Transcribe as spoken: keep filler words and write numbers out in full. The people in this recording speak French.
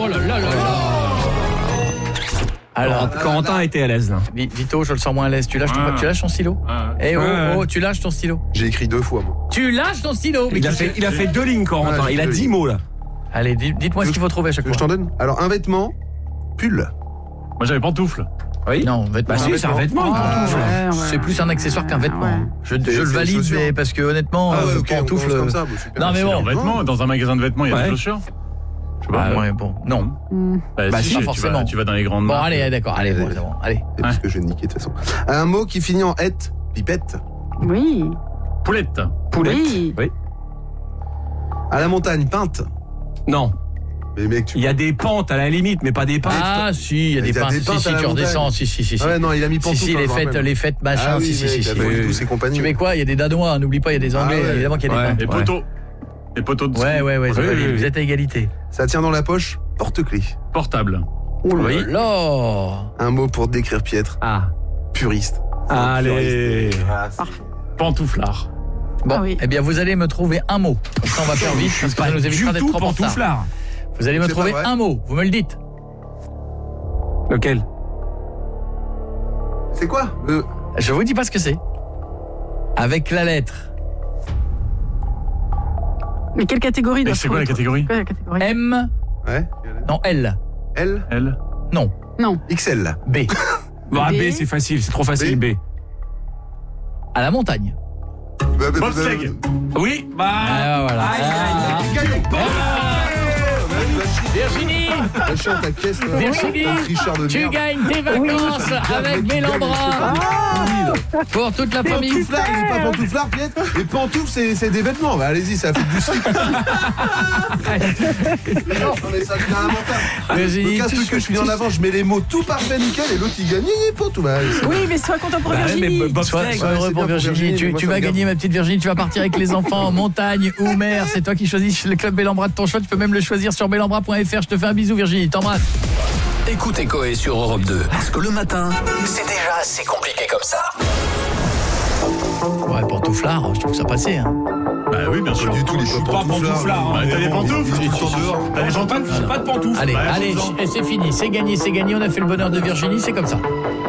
Oh là là là là. Alors, Corentin a été à l'aise là. Vito, je le sens moins à l'aise. Tu lâches ton, Ah. tu lâches ton stylo. Ah. Eh oh, Ouais. oh, tu lâches ton stylo. J'ai écrit deux fois, moi. Tu lâches ton stylo. Mais Il a qu'est-ce fait, que- il a fait deux lignes, Corentin. Ouais, Il a deux dix lignes. mots là. Allez, dites- dites-moi ce qu'il faut trouver à chaque Je fois. t'en donne. Alors, un vêtement, pull. Moi j'avais pantoufle. Oui. Non, vêtement. Bah si, c'est un vêtement, une Ah, pantoufle. ouais, ouais. C'est plus un accessoire qu'un vêtement. Ouais. Je, C'est- je le c'est valide, chaussures. mais parce que honnêtement, Ah ouais, euh, ok, on pantoufle. commence comme ça. Bon, super. Non, mais C'est bon. un vêtement, dans un magasin de vêtements, il y a Ouais. des chaussures. Je sais pas. Ah, ouais, bon, non. Hmm. Bah, Bah, si, si, pas tu forcément. vas, tu vas dans les grandes Bon, marques. allez, d'accord, allez, bon, c'est bon, allez. C'est parce que je vais niquer de toute façon. Un mot qui finit en et, pipette. Oui. Poulette. Poulette. Oui. Oui. À la montagne, pinte. Non. Mais mec, tu. Il y a des pentes à la limite, mais pas des pentes. Ah, si, il y a des Il y a pinces. des Si, pinces si, à la tu redescends. montagne. Si, si, si. si. Ah ouais, non, il a mis Si, pantoufle. si, les je me fêtes, rappelle. les fêtes, machin, Ah oui, si, si, mec, si, la si. folie douce et compagnie. Tu mets quoi? Il y a des Danois, hein, n'oublie pas, il y a des Anglais, Ah ouais. évidemment qu'il y a des Ouais. pinces. Les poteaux. Les poteaux de Ouais, ski. ouais, ouais, c'est Oui, valide, oui, oui. vous êtes à égalité. Ça tient dans la poche, porte-clés. Portable. Oh là Oui. là. Un mot pour décrire Pietre, Ah. puriste. Allez. Ah, c'est- Pantouflard. Bon, Ah oui. eh bien, vous allez me trouver un mot. Comme ça, on va faire vite, parce que ça nous Du évitera d'être tout trop en retard. pantouflard. Vous allez me C'est trouver pas vrai. un mot, vous me le dites. Lequel? C'est quoi le... Je vous dis pas ce que c'est. Avec la lettre Mais quelle catégorie Et doit c'est quoi la trouver catégorie? Quoi, la catégorie M, Ouais. non, L, L, Elle. non, Non. X L. B, Bah, B. B, c'est facile, c'est trop facile, B. à la montagne. Bah, bah, Bobsleigh. bah, Oui, bah. Ah, voilà. Aïe, aïe, aïe. Gagne. Virginie, Va chier ta caisse, là. Virginie, Un tricheur de tu merde. gagnes tes vacances avec Bellambra pour toute la famille. Pantouflard, il est pas pantouflard, Pietre. Les pantoufles, c'est, c'est des vêtements. Bah, allez-y, ça fait du slip. Non, mais ça devient lamentable. Virginie, Le cas, tu- ce que je suis en avant, je mets les mots tout parfait, nickel, et l'autre, il gagne, il est pantoufle. Bah, c'est- Oui, mais sois content pour Bah, Virginie. mais Bob Sois, Steak. sois ouais, heureux c'est pour bien pour Virginie. Virginie, Tu, moi, tu ça vas me gagner, garde. ma petite Virginie. Tu vas partir avec les enfants en montagne ou mer. C'est toi qui choisis le club Bellambra de ton choix. Tu peux même le choisir sur bellambra point f r. Je te fais un bisou, Virginie. T'embrasse. Écoutez Coé sur Europe deux. Parce que le matin, c'est déjà assez compliqué comme ça. Ouais, pantouflard, je trouve ça passé. Hein. Bah oui, bien Pas sûr. du tout, les Je suis pas pantouflard. Bah, hein. t'as des pantoufles? Il est tout le temps dehors. T'as des pantoufles? J'ai pas de pantoufles. Allez, Bah, allez, faisons. c'est fini. C'est gagné, c'est gagné. On a fait le bonheur de Virginie. C'est comme ça.